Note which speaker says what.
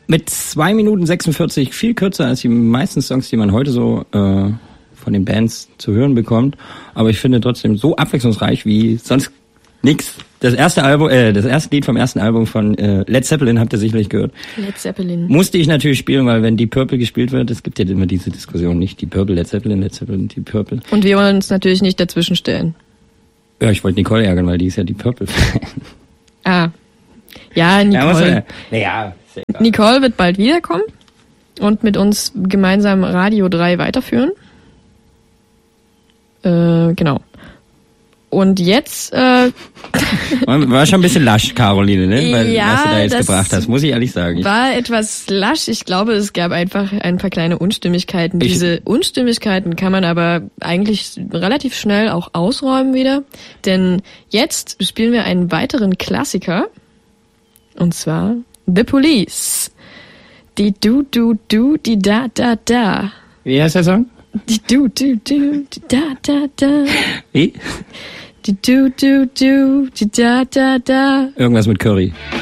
Speaker 1: Mit 2 Minuten 46, viel kürzer als die meisten Songs, die man heute so von den Bands zu hören bekommt. Aber ich finde trotzdem so abwechslungsreich wie sonst nix. Das erste Lied vom ersten Album von Led Zeppelin habt ihr sicherlich gehört.
Speaker 2: Led Zeppelin.
Speaker 1: Musste ich natürlich spielen, weil wenn die Purple gespielt wird, es gibt ja immer diese Diskussion, nicht die Purple, Led Zeppelin, die Purple.
Speaker 2: Und wir wollen uns natürlich nicht dazwischen stellen.
Speaker 1: Ja, ich wollte Nicole ärgern, weil die ist ja die Purple-Fan.
Speaker 2: Ah. Ja, Nicole. Nicole wird bald wiederkommen und mit uns gemeinsam Radio 3 weiterführen. Genau. Und jetzt...
Speaker 1: War schon ein bisschen lasch, Caroline, ne? Weil, was du da jetzt gebracht hast, muss ich ehrlich sagen.
Speaker 2: War etwas lasch. Ich glaube, es gab einfach ein paar kleine Unstimmigkeiten. Diese Unstimmigkeiten kann man aber eigentlich relativ schnell auch ausräumen wieder. Denn jetzt spielen wir einen weiteren Klassiker. Und zwar The Police. Die Du, die Da.
Speaker 1: Wie heißt der Song?
Speaker 2: Die Du, die Da.
Speaker 1: Wie?
Speaker 2: Die Du, die Da.
Speaker 1: Irgendwas mit Curry.